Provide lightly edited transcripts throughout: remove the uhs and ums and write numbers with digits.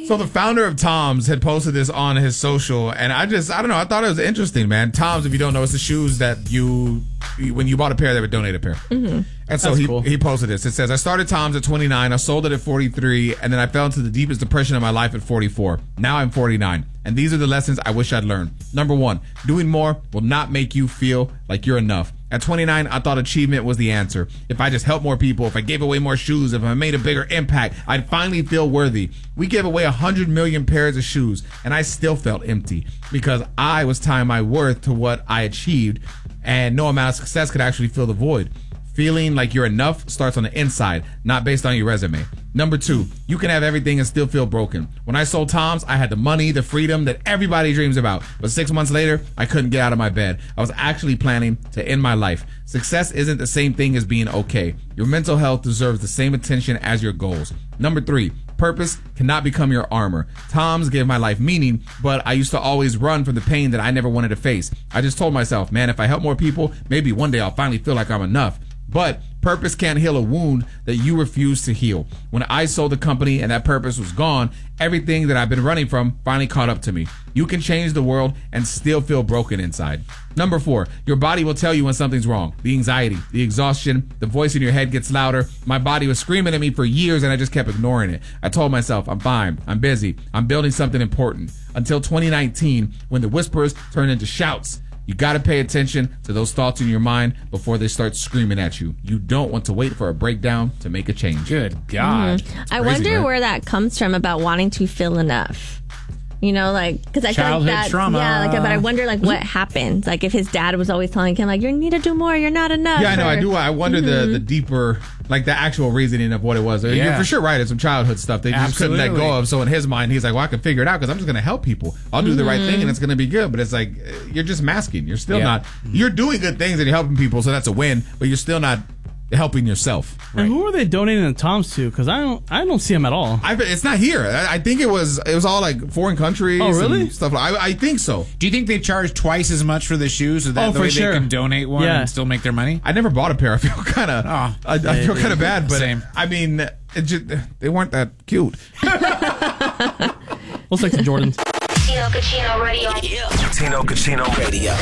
So the founder of Tom's had posted this on his social, and I don't know, I thought it was interesting, man. Tom's, if you don't know, it's the shoes that when you bought a pair, they would donate a pair. Mm-hmm. And so he posted this. It says, I started Tom's at 29, I sold it at 43, and then I fell into the deepest depression of my life at 44. Now I'm 49. And these are the lessons I wish I'd learned. Number 1, doing more will not make you feel like you're enough. At 29, I thought achievement was the answer. If I just helped more people, if I gave away more shoes, if I made a bigger impact, I'd finally feel worthy. We gave away 100 million pairs of shoes, and I still felt empty because I was tying my worth to what I achieved, and no amount of success could actually fill the void. Feeling like you're enough starts on the inside, not based on your resume. Number 2, you can have everything and still feel broken. When I sold Tom's, I had the money, the freedom that everybody dreams about. But 6 months later, I couldn't get out of my bed. I was actually planning to end my life. Success isn't the same thing as being okay. Your mental health deserves the same attention as your goals. Number 3, purpose cannot become your armor. Tom's gave my life meaning, but I used to always run from the pain that I never wanted to face. I just told myself, man, if I help more people, maybe one day I'll finally feel like I'm enough. But purpose can't heal a wound that you refuse to heal. When I sold the company and that purpose was gone, everything that I've been running from finally caught up to me. You can change the world and still feel broken inside. Number 4, your body will tell you when something's wrong. The anxiety, the exhaustion, the voice in your head gets louder. My body was screaming at me for years and I just kept ignoring it. I told myself, I'm fine, I'm busy, I'm building something important. Until 2019, when the whispers turned into shouts. You got to pay attention to those thoughts in your mind before they start screaming at you. You don't want to wait for a breakdown to make a change. Good God. I wonder where that comes from about wanting to feel enough. You know, like, because I feel like that, trauma. Yeah, like, but I wonder, like, what happened. Like, if his dad was always telling him, like, you need to do more, you're not enough. Yeah, I know, I do. I wonder the deeper, like, the actual reasoning of what it was. Yeah. You're for sure right. It's some childhood stuff they just couldn't let go of. So in his mind, he's like, well, I can figure it out because I'm just going to help people. I'll do the right thing and it's going to be good. But it's like, you're just masking. You're still not, you're doing good things and you're helping people, so that's a win, but you're still not helping yourself. And who are they donating the Toms to? Because I don't see them at all. It's not here. I think it was all like foreign countries. Oh, really? And stuff. I think so. Do you think they charge twice as much for the shoes? So that the way they can donate one and still make their money? I never bought a pair. I feel kind of I feel kind of bad, but Same. I mean, they weren't that cute. Looks like some Jordans. Tino Cucino Radio. Tino Cucino Radio.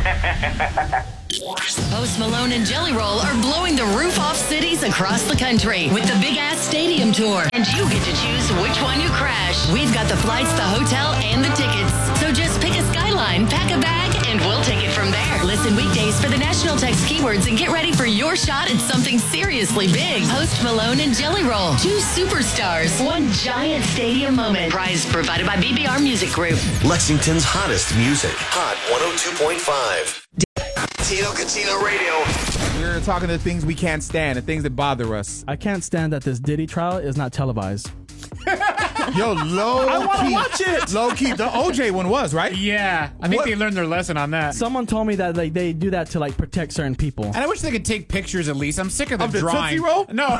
Post Malone and Jelly Roll are blowing the roof off cities across the country with the Big Ass Stadium Tour. And you get to choose which one you crash. We've got the flights, the hotel, and the tickets. So just pick a skyline, pack a bag, and we'll take it from there. Listen weekdays for the national text keywords and get ready for your shot at something seriously big. Post Malone and Jelly Roll. 2 superstars. 1 giant stadium moment. Prize provided by BBR Music Group. Lexington's hottest music. Hot 102.5. Tino Cucino Radio. We're talking the things we can't stand, the things that bother us. I can't stand that this Diddy trial is not televised. Yo, low I want key. to watch it. Low key. The OJ one was, right? Yeah. I think they learned their lesson on that. Someone told me that like they do that to like protect certain people. And I wish they could take pictures at least. I'm sick of the drawing. Tootsie Roll? No.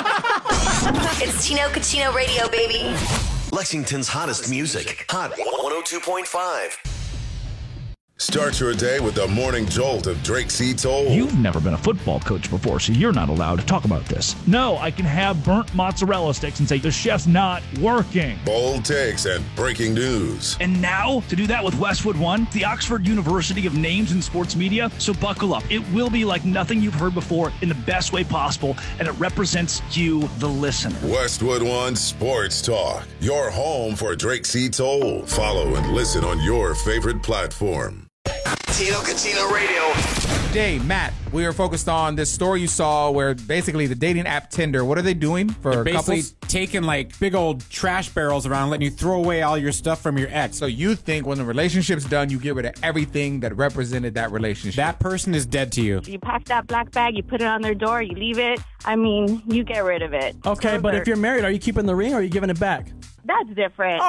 It's Tino Cucino Radio, baby. Lexington's hottest music. Hot 102.5. Start your day with the morning jolt of Drake C. Toll. You've never been a football coach before, so you're not allowed to talk about this. No, I can have burnt mozzarella sticks and say the chef's not working. Bold takes and breaking news. And now, to do that with Westwood One, the Oxford University of Names in Sports Media, so buckle up. It will be like nothing you've heard before in the best way possible, and it represents you, the listener. Westwood One Sports Talk, your home for Drake C. Toll. Follow and listen on your favorite platform. Tino Cucino Radio. Today, Matt, we are focused on this story you saw where basically the dating app Tinder, what are they doing for basically couples? Taking like big old trash barrels around, letting you throw away all your stuff from your ex. So you think when the relationship's done, you get rid of everything that represented that relationship. That person is dead to you. You pack that black bag, you put it on their door, you leave it. I mean, you get rid of it. Okay, but if you're married, are you keeping the ring or are you giving it back? That's different.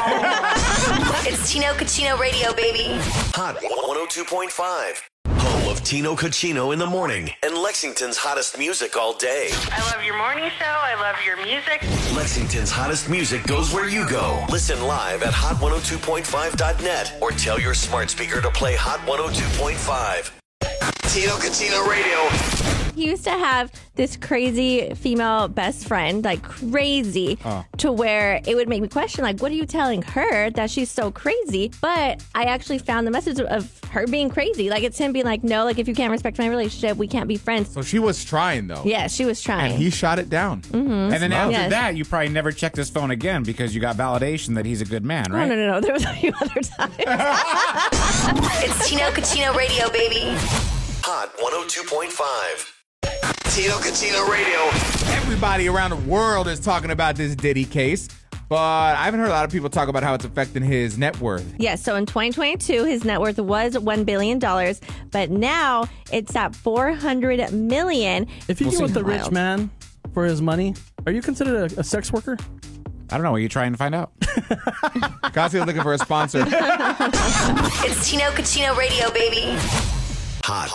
It's Tino Cucino Radio, baby. Hot 102.5. Home of Tino Cucino in the morning and Lexington's hottest music all day. I love your morning show. I love your music. Lexington's hottest music goes where you go. Listen live at hot102.5.net or tell your smart speaker to play Hot 102.5. Tino Cucino Radio. He used to have this crazy female best friend, like crazy, to where it would make me question, like, what are you telling her that she's so crazy? But I actually found the message of her being crazy. Like, it's him being like, no, like, if you can't respect my relationship, we can't be friends. So she was trying, though. Yeah, she was trying. And he shot it down. Mm-hmm. And then after that, you probably never checked his phone again because you got validation that he's a good man, right? No. There was a few other times. It's Tino Cucino Radio, baby. Hot 102.5. Tino Cucino Radio. Everybody around the world is talking about this Diddy case, but I haven't heard a lot of people talk about how it's affecting his net worth. Yes, so in 2022, his net worth was $1 billion, but now it's at $400 million. If you get with a rich man for his money, are you considered a sex worker? I don't know. Are you trying to find out? Cassio's looking for a sponsor. It's Tino Cucino Radio, baby. Hot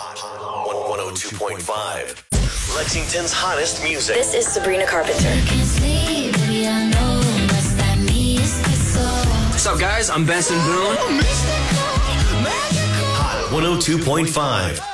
102.5. Lexington's hottest music. This is Sabrina Carpenter. What's up, guys? I'm Benson Boone. Hot 102.5.